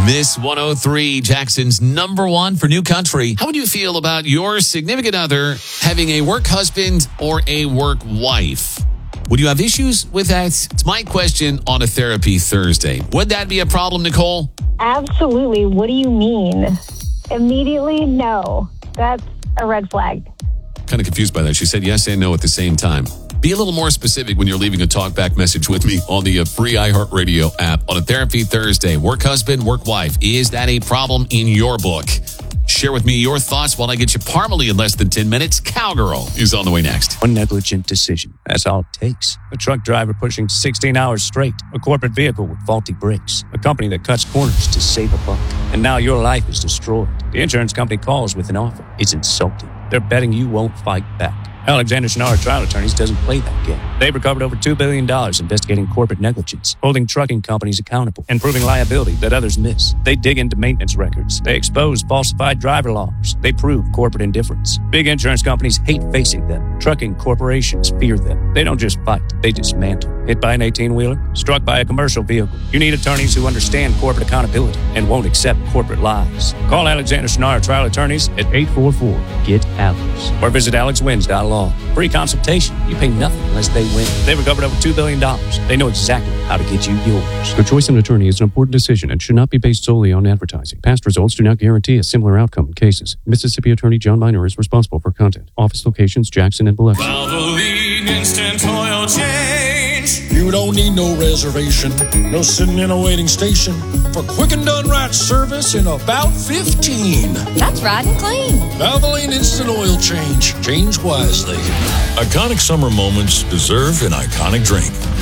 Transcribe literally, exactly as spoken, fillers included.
Miss one oh three, Jackson's number one for New Country. How would you feel about your significant other having a work husband or a work wife? Would you have issues with that? It's my question on a Therapy Thursday. Would that be a problem, Nicole? Absolutely. What do you mean? Immediately, no. That's a red flag. Kind of confused by that. She said yes and no at the same time. Be a little more specific when you're leaving a talkback message with me on the uh, free iHeartRadio app on a Therapy Thursday. Work husband, work wife. Is that a problem in your book? Share with me your thoughts while I get you Parmalee in less than ten minutes. Cowgirl is on the way next. One negligent decision. That's all it takes. A truck driver pushing sixteen hours straight. A corporate vehicle with faulty brakes. A company that cuts corners to save a buck. And now your life is destroyed. The insurance company calls with an offer. It's insulting. They're betting you won't fight back. Alexander Shinara Trial Attorneys doesn't play that game. They've recovered over two billion dollars investigating corporate negligence, holding trucking companies accountable, and proving liability that others miss. They dig into maintenance records. They expose falsified driver logs. They prove corporate indifference. Big insurance companies hate facing them. Trucking corporations fear them. They don't just fight, they dismantle. Hit by an eighteen-wheeler? Struck by a commercial vehicle? You need attorneys who understand corporate accountability and won't accept corporate lies. Call Alexander Shinara Trial Attorneys at eight four four, G E T Alex or visit alex wins dot law. Free consultation. You pay nothing unless they win. They've recovered over two billion dollars. They know exactly how to get you yours. The choice of an attorney is an important decision and should not be based solely on advertising. Past results do not guarantee a similar outcome in cases. Mississippi Attorney John Minor is responsible for content. Office locations Jackson and Biloxi. Valvoline Instant Oil Change. You don't need no reservation, no sitting in a waiting station for quick and done right service in about fifteen. That's right and clean. Valvoline Instant Oil Change. Change wisely. Iconic summer moments deserve an iconic drink.